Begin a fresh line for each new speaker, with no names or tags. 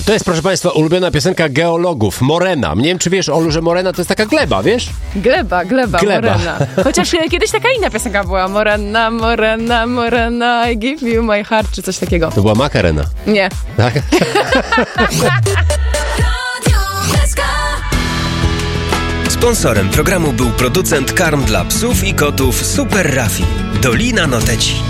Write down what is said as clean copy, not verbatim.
To jest, proszę Państwa, ulubiona piosenka geologów. Morena. Nie wiem, czy wiesz, Olu, że morena to jest taka gleba, wiesz?
Gleba, morena. Chociaż kiedyś taka inna piosenka była. Morena, morena, morena, I give you my heart, czy coś takiego.
To była Makarena.
Nie.
Tak?
Sponsorem programu był producent karm dla psów i kotów Super Raffi. Dolina Noteci.